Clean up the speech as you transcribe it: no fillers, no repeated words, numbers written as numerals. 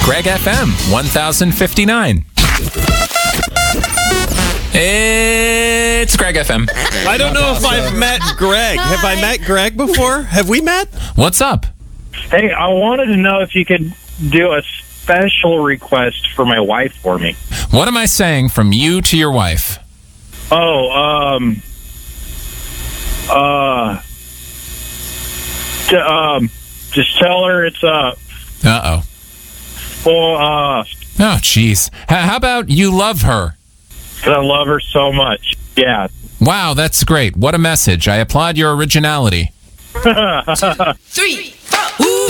Greg FM 1059. It's Greg FM. I don't know if I've met Greg. Have I met Greg before? Have we met? What's up? Hey, I wanted to know if you could do a special request for my wife for me. What am I saying from you to your wife? Just tell her it's Uh-oh. Oh, jeez. How about you love her? 'cause I love her so much. Yeah. Wow, that's great. What a message. I applaud your originality. 3,